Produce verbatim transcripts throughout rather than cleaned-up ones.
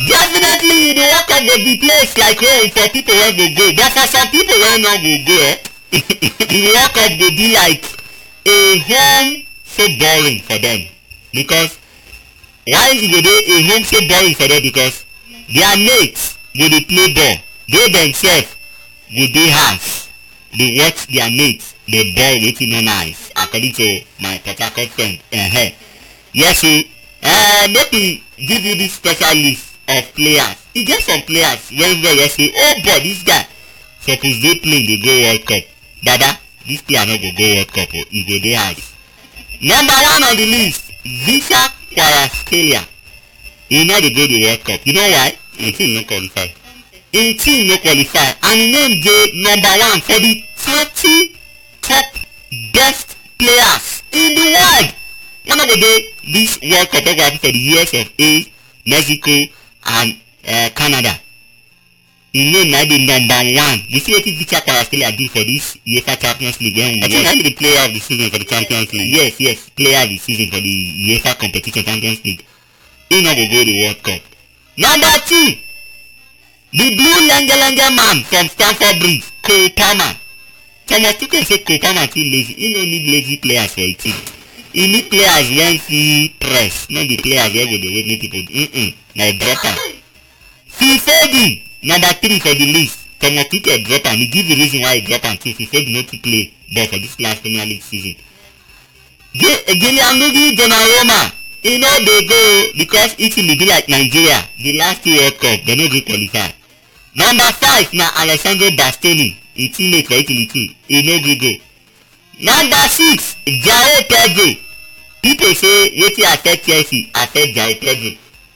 Definitely, the World Cup will be placed like home for people when they go. But for some people when not go go, eh, the World Cup will be like a home so boring for them. Because why is it a home so boring for them? Because their mates will dey play ball. They themselves will dey house. They watch their mates dey ball wetin no nice according to my Port Harcourt friend. Uh-huh. Yes, so uh, make we give you this special list of players. E get some players when wey you say, oh boy, this guy suppose dey play dey go World Cup. Dada, this player no go go World Cup o, e go dey hard. Number one on the list, Victor Kvaratskhelia. He no dey go the World Cup. You know why? Him team no qualify. Him team no qualify, and him name dey number one for the thirty top best players in the world. One of the day this World Cup wey go happen for the U S of A, Mexico, and uh, Canada. Him name na dey number one. You see wetin Victor Kvaratskhelia do for this UEFA Champions League when we I think na be the player of the season for the Champions League. Yes, yes, player of the season for the UEFA competition Champions League. He no go go the World Cup. Number two, the blue lenga-lenga man from Stamford Bridge, Cole Palmer. Thomas Tuchel say Cole Palmer too lazy. He no need lazy players for a team. He need players when he press, not the players wey go dey wait make people. Mm-mm, na a dropper. Phil Foden, number three for the list. Thomas Tuchel drop am. He give the reason why he drop am too. Phil Foden no too play ball for this last Premier League season. Gianluigi Donnarumma, he no dey go because Italy be like Nigeria. The last two World Cup, they no go qualify. Number five na Alessandro Bastoni, he teammate for Italy too. He no go go. Number six, Joao Pedro. People say wetin affect Chelsea affect Joao Pedro.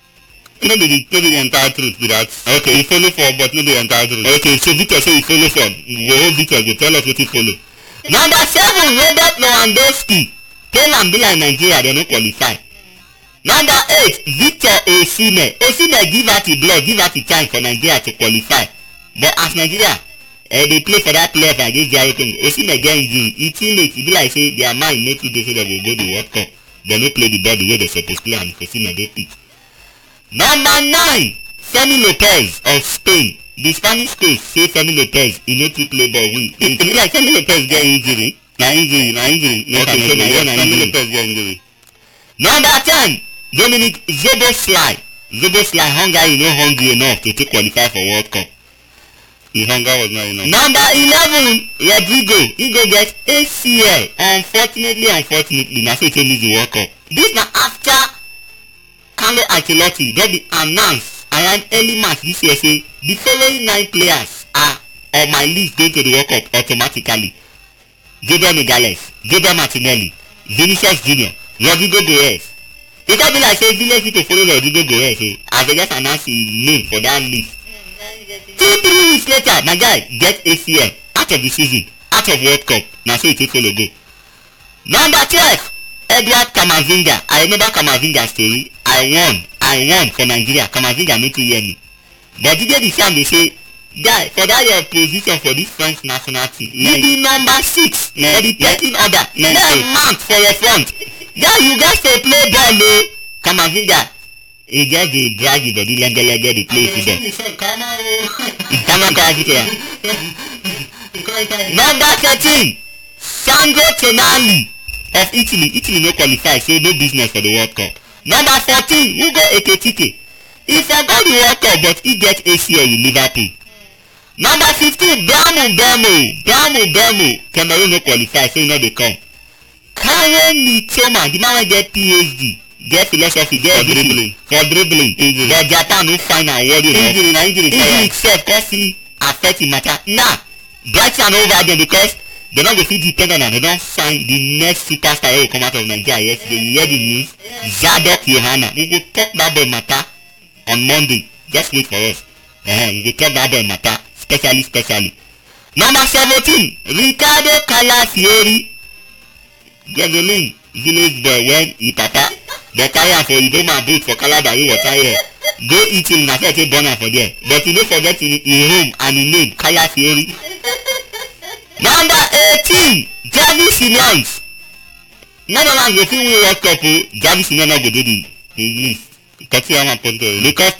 No be the no be the entire truth be that. Okay, he follow for but no be the entire truth. Okay, so Victor say he follow for. Well, Victor go tell us wetin follow. Number seven, Robert Lewandowski. Poland be like Nigeria, they no qualify. Number eight, Victor Osimhen. Osimhen give out the blood, give out the chance for Nigeria to qualify. But as Nigeria, uh, they play for that player against Jare Congo. Osimhen get injury. His teammates, e be like say their mind make you dey say they go go the World Cup. They no play the ball the way they suppose play, and Osimhen dey pick. Number nine, Fermin Lopez of Spain. The Spanish coach say Fermin Lopez he no too play ball. We e be like Fermin Lopez get injury. Na injury, na injury. Okay, so na na Fermin Lopez get injury. Number ten, Dominic Szoboszlai. Szoboszlai Hungary no hungry enough to take qualify for World Cup. The hunger was not enough. Number eleven, Rodrigo. He go get A C L. Unfortunately, unfortunately, na so he miss the World Cup. This na after Carlo Ancelotti don be announced around early March this year say the following nine players are on my list going to the World Cup automatically. Gabriel Magalhaes, Gabriel Martinelli, Vinicius Junior, Rodrigo Goes. It can be like say village people follow Rodrigo Goes eh, as they just announce his name for that list. Two three weeks later, my guy get A C L out of the season, out of World Cup. Na so he take follow go. Number twelve, Edward Camavinga. I remember Camavinga story. I won, I won for Nigeria. Camavinga no too hear me. But today the time they say, guy, for that your position for this French national team, you be number six. For the thirteen order, get a mark for your front. Guy, you guys to play ball o. Camavinga, he just dey drag the body lenge-lenge dey play for them. Come Number thirteen, Sandro Tonali of Italy. Italy no qualify, so no business for the World Cup. Number fourteen, Hugo Ekitike. He forgot the World Cup, but he get A C L with Liverpool. Number fifteen, Brahmo Brahmo. Brahmo Brahmo. Cameroon no qualify, so he no dey come. Karen Mitoma, the man wey get P H D, get philosophy, get everything for dribbling. But Japan no find am ready enough. Injury na injury. Injury itself cause he affect him matter. Now, Brighton over them because they no go fit depend on am. They don sign the next superstar wey come out of Nigeria yesterday. You hear the news? Zadok Yohana. We go talk about the matter on Monday. Just wait for us. Uh, we go talk about the matter, specially, specially. Number seventeen, Ricardo Calafiori. Gasoline village boy when he papa dey carry am for Idoma boat for Calabari water here. Go eat him na so take born am for there. But he no forget him home and him name Calafiori. Number eighteen, Javi Simons. None of us go fit win World Cup o. Javi Simons no go dey the the list. Thirty one point because top top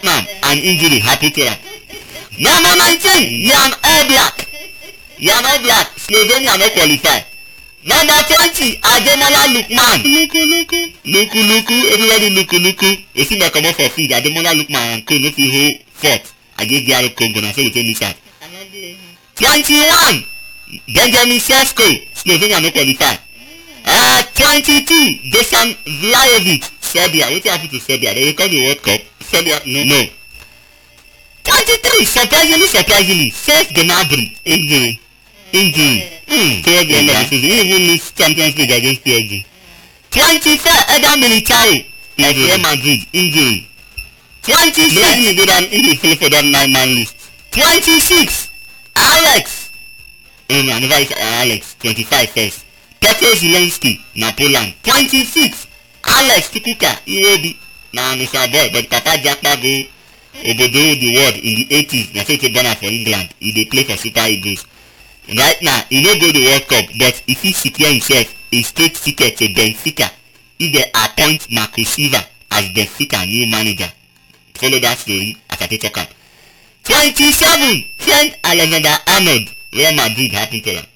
Vietnam and injury happen to am. Number nineteen, Jan Oblak. Jan Oblak, Slovenia no qualify. Number twenty, Ademola Lookman. Luku Luku. Luku Luku, everybody Luku Luku. You see me comot for field, Ademola Lookman and co no fit hold fourth against D R Congo na so we take list am. twenty-one, Benjamin Sesko, Slovenia no qualify. Uh, twenty-two, Desan Vlahovic, Serbia. Wetin happen to Serbia? They call the World Cup. Serbia, no. no. twenty-three, surprisingly, surprisingly, Serge Gnabry, injury. Injury. Hmm. Towards the end of the season, he even missed Champions League against P S G. twenty-four, Eder Militao, Real Madrid, injury. twenty-six, he go down, he play for that nine-man list. twenty-six, Alex. Oh no, I never use Alex. twenty-five first. Petr Zelensky, na Poland. twenty-six, Alex Tukuka, Iwobi, na Mister Boy, but Papa Japa go obodo the world in the eighties. Na so he born for England. He dey play for Super Eagles. Right now, he no go the World Cup, but if he secure himself a straight ticket to Benfica, if they appoint Marco Silva as Benfica new manager. Follow that story as I take talk am. twenty-seven, Trent Alexander-Arnold, Real Madrid happen to am.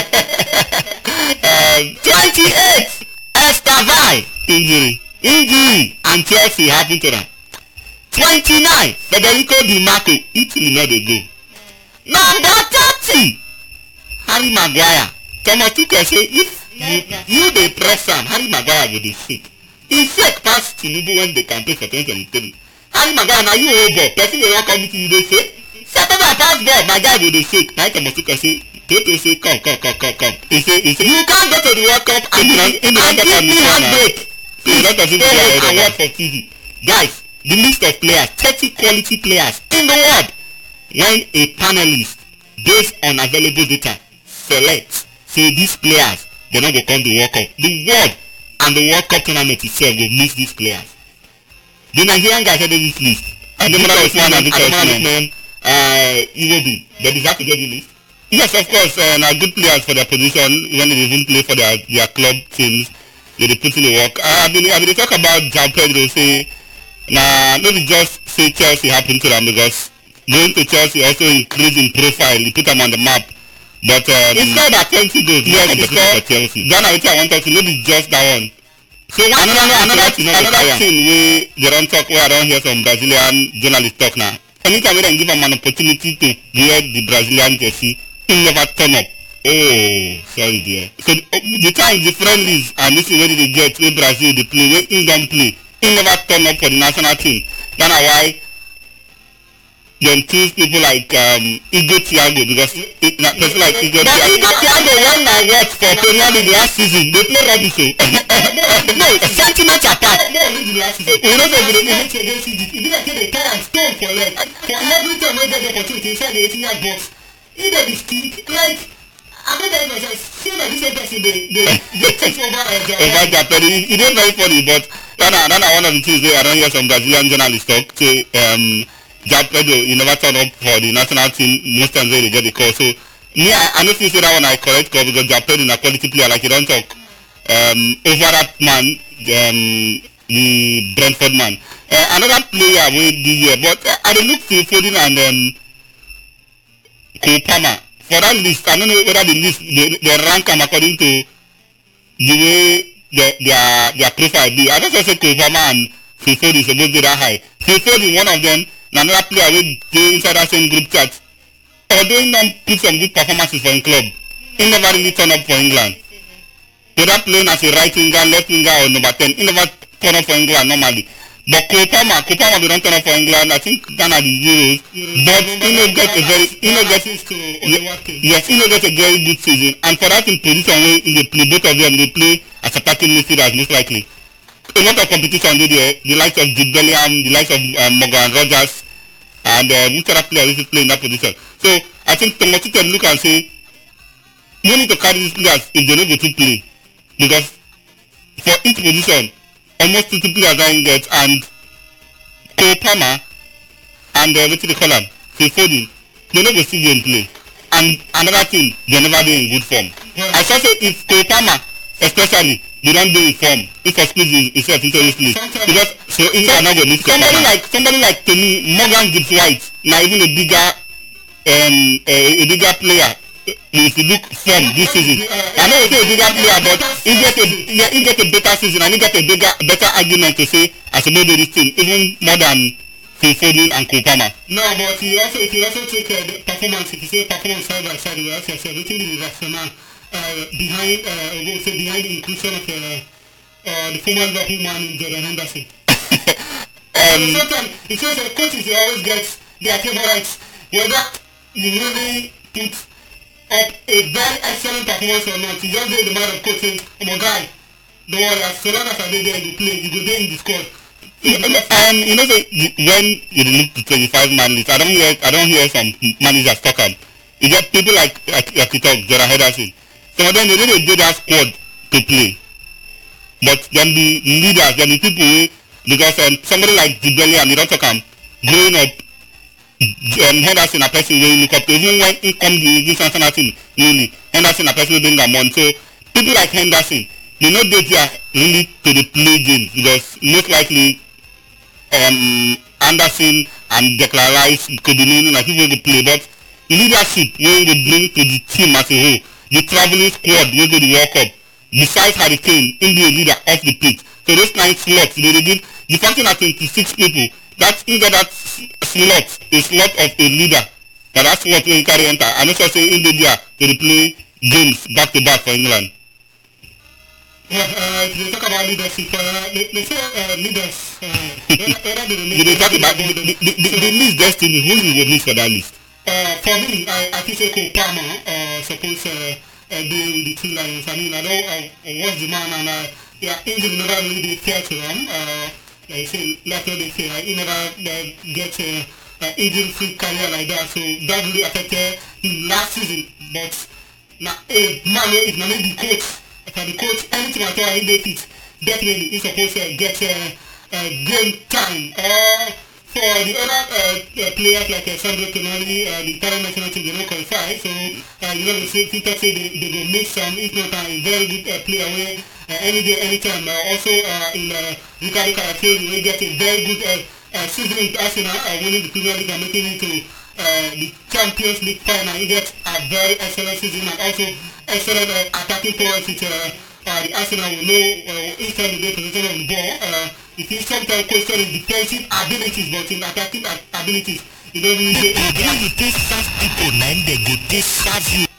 um, twenty-eight, Estevao, injury, injury, and Chelsea happen to am. twenty-nine, Federico Di Marco, Italy no dey go. Number thirty, Harry Maguire. Thomas Tuchel say if you you dey press am, Harry Maguire go dey shake. He shake pass Tinubu when they campaign for twenty twenty-three. Harry Maguire na you hold ball, person dey wan come meet you dey shake. Settle down pass ball, Maguire go dey shake. Na Thomas Tuchel say, Tete say come come come come come. He say he say you can't go to the World Cup and you and give me one break. Please let us go and watch for T V. Guys, the list of players, thirty quality players in the world. When a panelist based on available data select say these players they no go come the World Cup, the world and the World Cup tournament itself go miss these players. The Nigerian guys headed this list. Ademola Lookman and Ademola Lookman, uh, Iwobi, they deserve to get the list. Yes, of course, uh, na good players for their position when they even play for their their club teams. They dey put in the work. Uh, I been I been talk about João Pedro say na maybe just say Chelsea happen to them because going to Chelsea also increase in profile. He put them on the map. But um, he scored at twenty goals. Yes, he scored for Chelsea. Ghana, wetin I wan talk to maybe just that one. So one another another thing another thing wey they don talk wey I don hear some Brazilian journalists talk na. Anytime wey dem give am an opportunity to wear the Brazilian jersey, he never turn up. Oh, sorry dear. So uh, the time the friendlies and this is where they get wey Brazil dey play, wey England play, he never turn up for the national team. That na why dem choose people like um, Igor Thiago because it, na person like Igor Thiago. But Igor Thiago when I watch for Premier League last season, they play rubbish o. No, sentiment apart. You know say they dey play against Egypt. E be like say they carry am stone for leg. For every time wey get the opportunity inside the eighteen yard box, e dey be stick like. I don't tell myself, see like this same person dey dey dey take over Japan. Over Japan, e dey very funny but that na that na one of the things wey I don hear some Brazilian journalists talk say um, João Pedro he never turn up for the national team most times wey they get the call. So me I, I no fit say that one na correct call because João Pedro na quality player like you don talk. Um, over that man, um, the Brentford man. Uh, another player wey dey here but uh, I dey look Phil Foden and um, Cole Palmer. For that list, I don't know whether the list they, they rank them according to the way their their, their profile be. I don't say Cole Palmer and Phil Foden supposed to be that high. Phil Foden, one of them, another player wey dey inside that same group chat. Although he don put some good performances for him club, he never really turn up for England. Whether playing as a right winger, left winger or number ten, he never turn up for England normally. But Cole Palmer, Cole Palmer they don't turn up for England. I think that are the Euros. But he no get a very, he no get, yes, he no get a very good season. And for that in position where they play, both of them they play as attacking midfielders most likely. A lot of competition dey there. The likes of Jude Bellingham, the likes of um, Morgan Rogers, and uh, which other player used to play in that position. So I think Thomas Tuchel look and say, you need to carry these players if they no go to play because for each position. Almost two players don't get and Cole Palmer and uh, what do they call them? Phil Foden, they never see them play. And another thing, they never do in good form. Yeah. I shall say if Cole Palmer, especially, they don't do in form, if excuse himself into this list. Because So England not going to somebody like somebody like to me, Morgan Gibbs White, now even a bigger um a, a bigger player. If you look from this season, I know he's a bigger player, but he get a yeah, he get a better season and he get a bigger better argument to say as a maybe this team even more than Phil Foden and Cole Palmer. No, but he also if you also take uh, the performance, if you say performance side by side, you also say everything is rational uh, behind uh, also behind the inclusion of uh, uh, the former Liverpool man in Jordan Henderson. um, sometimes it shows that coaches they always get their favorites, whether you really put up a very excellent performance or not. You just do the matter of coaching. I'm a guy. Don't worry, as long as I did there, you play, you go there in the squad. Um, you know, say, when you look to twenty-five man list, I don't hear, I don't hear some managers talk on. You get people like, like, like you talk, Jordan Henderson. Some of them, they really do that squad to play. But then the leaders, then the people who, because um, somebody like Dibele and they don't talk on, growing up, um, Henderson a person wey look up to even when he come the this national team really Henderson a person wey bring am on so people like Henderson they no dey there really to dey play games because most likely um, Anderson and Declan Rice could be known as people wey go play but the leadership wey go bring to the team as a whole the travelling squad wey go the World Cup besides Harry Kane him be a leader off the pitch so those nine slots they dey give the function of twenty-six people that he get that slot a slot of a leader na that slot wey he carry enter I no sure say he dey there to dey play games back to back for England. Yeah, uh, if you talk about leadership, uh, they, they say uh, leaders. Uh, whether they you dey talk about the the the, the, the list destiny who you go miss for that list. Uh, for me, I I think say Cole Palmer uh, suppose uh, uh, dey with the two Lions. I mean, I don't I, I watch the man and uh, yeah, injury never really dey fair to him. Uh, like I say, like what they say, uh, he never uh, get a uh, uh, injury-free career like that. So that really affected him last season. But now, a man wey if na maybe the coach. For the coach, anything at all, he dey fit. Definitely, he's supposed to get uh, uh, game time. Uh, for the other uh, uh, players like uh, Sandro Tonali, uh, the Italian national team, they don't qualify. So, uh, you know, they say, they say they, they will make some, if not a very good uh, player where uh, any day, anytime. Uh, also, uh, in uh, Ricardo Caracciolo, we get a very good uh, uh, season in Arsenal, uh, winning the Premier League and making it to uh, the Champions League final. He gets a very excellent season and also excellent uh, attacking powers which uh, uh, the Arsenal will know uh, each time they possession of the ball. Uh, if you sometimes question his defensive abilities but in attacking abilities, you don't really say when you take such people na they go take serve you.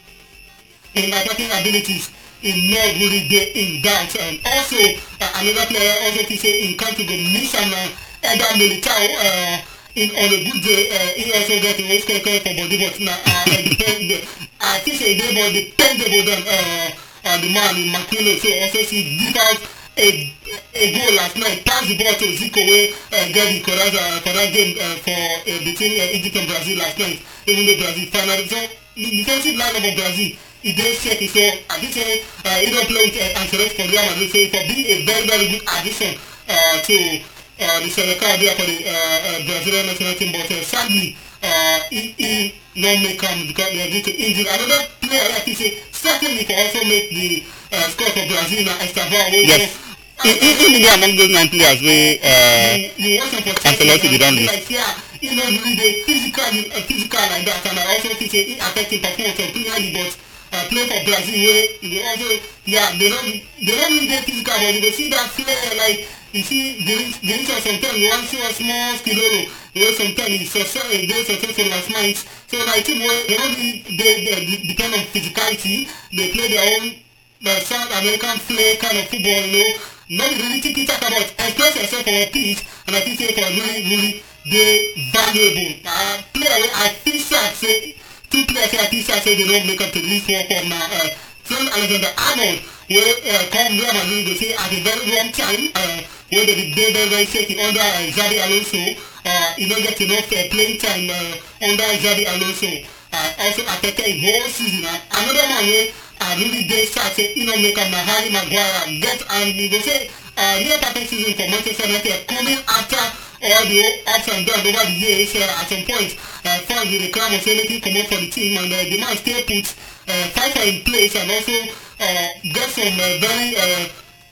In attacking abilities, in not really dey in doubt. And also uh, another player also to say in country go miss and uh, Eder Militao uh, in on a good day uh, he also get a waste care for body but na uh, depend. I think say they more dependable than uh, uh, the man in Makino. So also she give out a a goal last night, pass the ball to Zico wey uh, get the correct uh, correct game uh, for uh, between uh, Egypt and Brazil last night. Even though Brazil finally so the defensive line of Brazil e dey shaky. So I think say uh, he don play with uh, Ancelotti for Real Madrid. So it for be a very very good addition uh, to uh, the Senegal there for the uh, uh, Brazilian national team. But uh, sadly. Uh, he, he not make am because they are due to injury. Another player like you say certainly can also make the uh, squad for Brazil na Estevao. Yes. He he he be among those nine players wey uh, Ancelotti be don list. Like yeah, he no really dey physical uh, physical like that and I also think say he affect him performance of Premier League but uh, play for Brazil wey he also yeah they no they no really dey physical but you go see that flair like you see the the reason sometimes you wan see a small skilolo. Well, sometimes it's success, they successful last night. So I think well, they don't really they, they depend on physicality. They play their own the South American flair kind of football, you know. Not really think talk about express yourself on a pitch, and I think they are really, really they valuable. Uh, player I feel sad say two players I feel sad say they don't make up to this World Cup now. Uh, Trent Alexander-Arnold will uh, come Real Madrid they say at a very long time. Uh, where they be very, very, very shaky under uh, Xabi Alonso. Uh, he don't get enough uh, playing time uh, under Xabi Alonso. Uh, also affected his whole season. Uh, another man where uh, really they start say he don't make up Harry Maguire get and we go say uh, near perfect season for Manchester United coming after all the ups and downs over the years. Uh, at some point, uh, fans will reclaim and say making come up for the team and uh, the man still put uh, five in place and also uh, get some uh, very uh,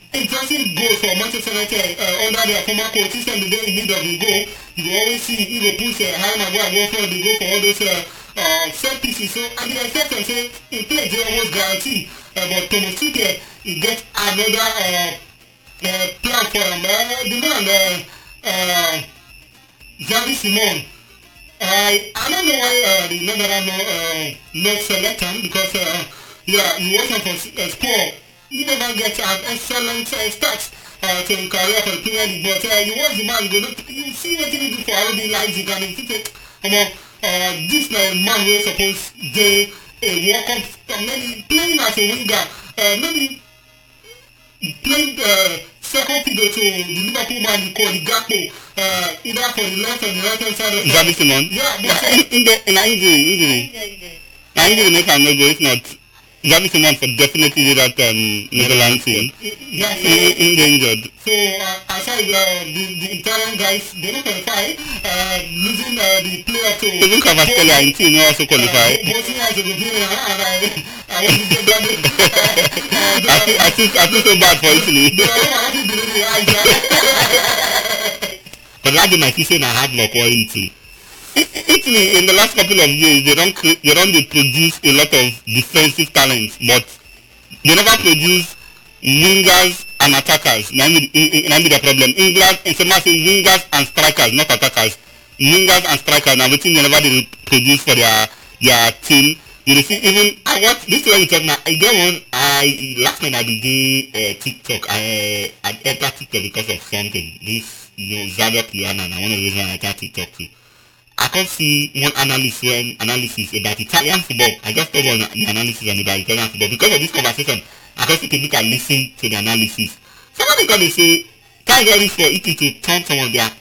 interesting goals for Manchester United uh, under their former coach. System they in need of the goal. You will always see if they push uh, high and go and go for the goal for all those uh, uh, set pieces. So and the exception say in play they almost guarantee. Uh, but Thomas Tuchel he get another uh, uh, plan for him. Uh, the man uh, uh, Xavi Simon. I I don't know why uh, the Netherlands no uh, not select him because uh, yeah he wasn't for uh, Sport. He never get an excellent uh, start uh, to his career for the Premier League, but uh, you watch the man, you go look, you see what he do for all the Leipzig and you think, you know, uh, this uh, man was supposed to uh, walk up, uh, maybe playing as a winger, uh, maybe playing uh, second fiddle to the Liverpool man called the Gakpo, uh, either for the left or the right hand side of the Xavi Simon. Yeah, but Yeah, in, in the in the injury, injury. Now injury make am no go. If not, Xavi Simon for definitely do that um, Netherlands team. Yeah, so, In, in the injured. so uh, aside uh, the, the Italian guys, they don't qualify, uh, losing uh, the player to Even Cavastelli and team also qualify. Uh, Bosnia Herzegovina, and I, I want to get that. Uh, I feel I feel I feel so bad for Italy. I want to believe the eyes. But that game I feel say na hard luck for Italy. Italy in the last couple of years they don't cre- they don't dey produce a lot of defensive talents, but they never produce wingers and attackers. Na be na be the problem. England and some say wingers and strikers, not attackers. Wingers and strikers na wetin they never dey produce for their their team. You dey see even I watch this way we talk now. I get one I last night I be dey uh, TikTok. I uh, I enter TikTok because of something. This you know Xavier Piana na one of the reasons I enter TikTok too. I can see one analysis when analysis about Italian football. I just told one the analysis on about Italian football because of this conversation. I just think people can listen to the analysis. Somebody come and say, thank God for Italy to turn some of their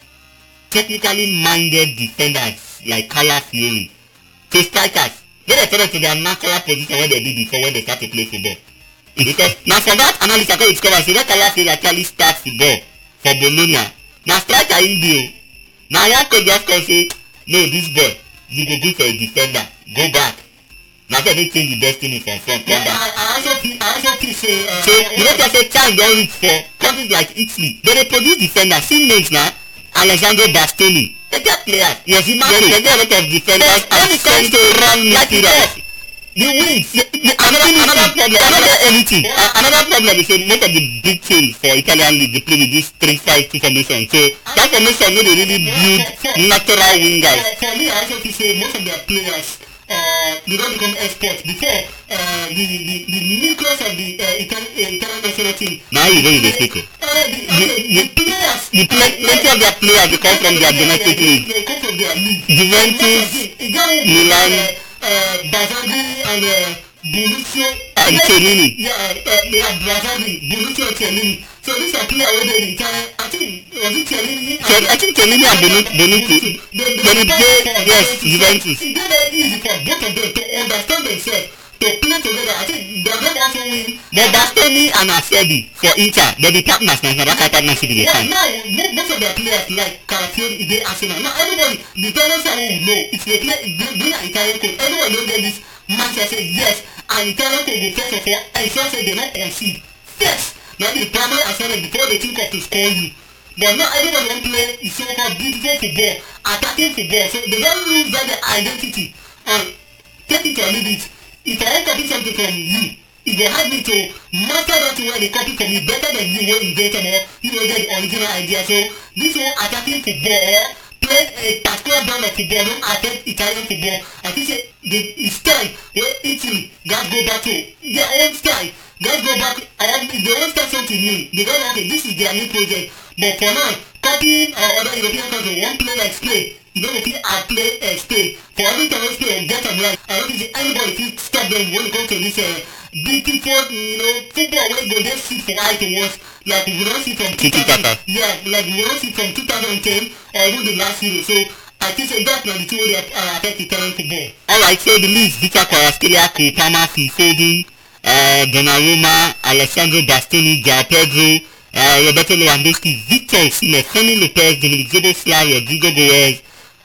technically minded defenders like Cala Fiori to strikers. They return to their natural position where they did before when they start to play football. Because now for that analysis I can discover say that Cala Fiori actually start football for Bologna. Now striker in deal. Now I could just come say, no, this boy, you go good for a defender. Go back. Now they dey change the destiny from front. Yeah, Come back. I, I also feel, I also feel say, uh, So you know just say time don reach for countries like Italy. They dey produce defenders. See names now. Alessandro Bastoni. They get players. Yes, they, they get a lot of defenders and central midfielders. The wings. The, the, another another problem. Another anything. Uh, another problem is say most of the big teams for Italian league they play with this three five two formation. So that formation no dey really build natural wingers. Uh, for me, I also feel say most of their players, uh, they don't become experts. Before, uh, the, the, the nucleus of the uh, Italian, uh, Italian national team. Now you know you dey speak. Uh, the, the, the, the players. The play, plenty of their players they come from their domestic league. They come from their league. Juventus, Milan, uh, Bazzagli and uh, Bonucci and Cellini. Yeah, uh, they are Bazzagli, Bonucci and Cellini. So these are players where they retire. I think was it Cellini? So I think Cellini and Bonucci, Bonucci, They, they dey play yes Juventus. It's very very easy for both of them to understand themselves, to play together. I think they are not also win. But Bastoni and Acerbi for Inter, they be partners now. Na that kind of partnership they Yeah, find. now mo- most of their players like Carafiori, they Arsenal. Now everybody, the Italian side will know if they play, they they are Italian coach. Everyone know get this mindset say yes, and Italian coach go first of all ensure say they not concede first. Now the primary assignment before they think of to score you. But now everybody want play is so-called beautiful football, attacking football. So they don't lose that their identity and take it or leave it. If I want copy something from you, it will help me to master that where they copy from me better than you will invent or you will get the original idea. So this whole attacking football play a particular brand of football, don't affect Italian football. I think say the it's time where Italy guys go back to their own style. Guys go back and if they want start something new, they go okay, this is their new project. But for now, copying uh, other European countries, one play like Spain, you don't think I play uh, Spain. For every time I Spain get them right, I don't think anybody can stop them when it comes to this uh, beautiful, you know, football where go just sit for eye to watch. Like we don't see from two thousand, yeah, like we don't see from two thousand ten or even the last Euro. So I think so that's not the two way they uh, affect Italian football. Alright, so the list: Victor Kvaratskhelia, Cole Palmer, Phil Foden, uh, Donnarumma, Alessandro Bastoni, Joao Pedro, uh, Roberto Lewandowski, Victor Osimhen, Fermin Lopez, Dominic Szoboszlai, Rodrigo Goes,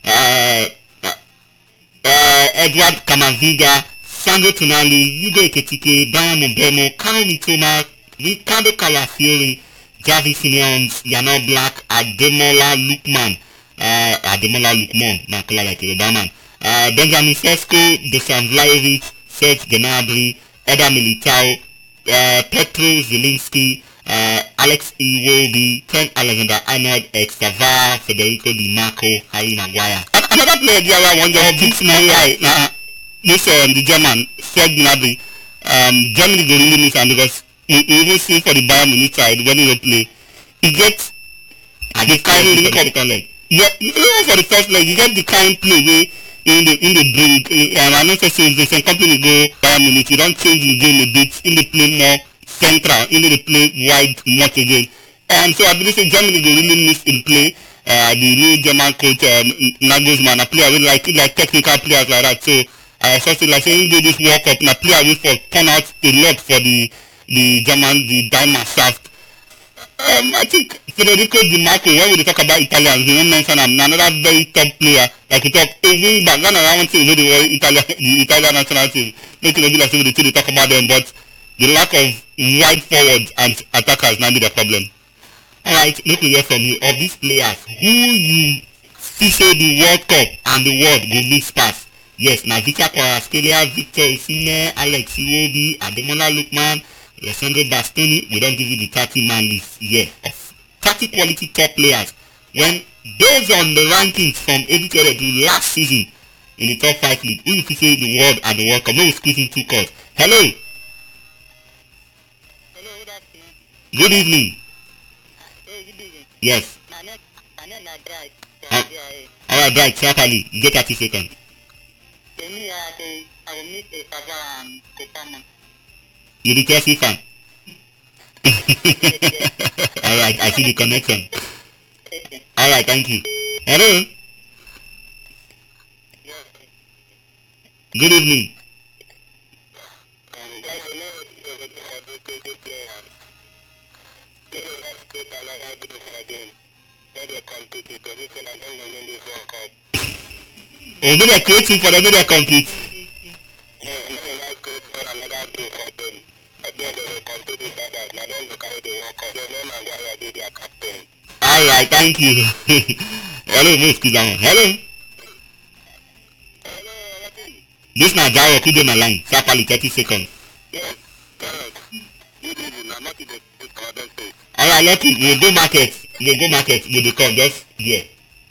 uh, uh, Edward Camavinga, Sandro Tonali, Hugo Ekitike, Brian Mbeumo, Karim Mitoma, Ricardo Calafiori, Javi Simeons, Yano Black, Ademola Lukman, uh, Ademola Lukman, not like Rodaman, uh, Benjamin Sesko, Desan Vlaevic, Serge Gnabry, Eda Militao, uh, Petro Zielinski, uh, Alex Iwobi, Ken Alexander-Arnold, Esteva, Federico Di Marco, Harry Maguire. Another player there, one guy beats me right now. This um, the German, Serge Gnabry. Um, Germany go really miss him because you even see for the Bayern Munich side when he play, he gets the kind of look at the leg. Yeah, even for the first leg, you get the kind of play where in the in the bring. Um, I know say if some company go Bayern Munich, you don't change the game a bit, in the play more central, in the play wide much again. Um, so I believe say Germany go really miss in play. Uh, the new German coach um, Nagelsmann, a player with like like technical players like that. So. Uh, something like saying do this World Cup, na player wey for turn out a lot for the the German, the Diamond Shaft. Um, I think Federico Di Marco, when we talk about Italians, we don't mention him. Another very top player, like we talk, a wing back, one around team, the Italian, the Italian national team. Make it be like we two talk about them, but the lack of wide forwards and attackers now be the problem. Alright, let me hear from you. Of these players, who you see say the World Cup and the world go miss pass? Yes, na Victor Kvaratskhelia, Victor Osimhen, Alex Iwobi, Ademola Lookman, Alessandro Bastoni. We don't give you the thirty man list here of thirty quality top players. When based on the rankings from every other to last season in the top five league, who you can say the world and the World Cup? No, we're squeezing two calls. Hello. Hello, good afternoon. Good evening. Hey, good evening. Yes. I'm not, I'm not that guy. Uh, Alright, right, certainly. You get thirty seconds. Emi, I will meet a father and a family. You the Chelsea fan? Alright, I see the connection. Alright, thank you. Hello? Good evening. Oh, maybe I create it for them, maybe I complete. Alright, thank you. Hello, Miss Kizama. Hello? This na Jaya Kude my line. Sharply thirty seconds. Alright, let it. You go market. You go market. You dey come. Just here.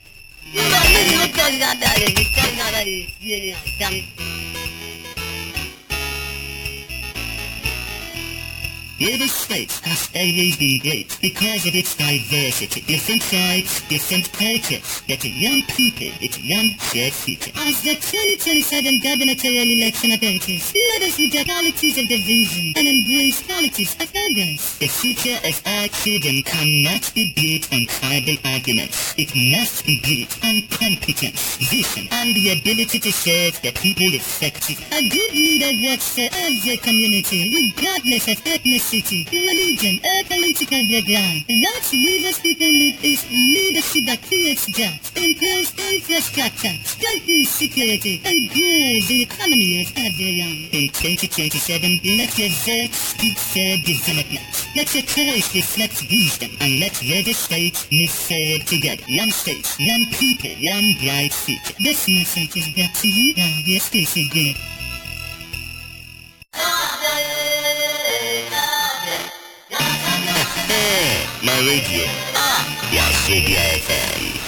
United States has always been great because of its diversity, different tribes, different cultures, but young people, it's one shared future. As the twenty twenty-seven gubernatorial election approaches, let us reject qualities of division and embrace qualities of progress. The future of our children cannot be built on tribal arguments. It must be built on competence, vision, and the ability to serve the people effectively. A good leader works for every community, regardless of ethnicity, religion, or political background. What Rivers people need is leadership that creates jobs, improves infrastructure, strengthens security, and grows the economy of everyone. In twenty twenty-seven, let your vote speak for development. Let your choice reflect wisdom, and let River State move forward together. One state, one people, one bright future. This message is brought to you by the exclusive group. My radio, Wazobia F M.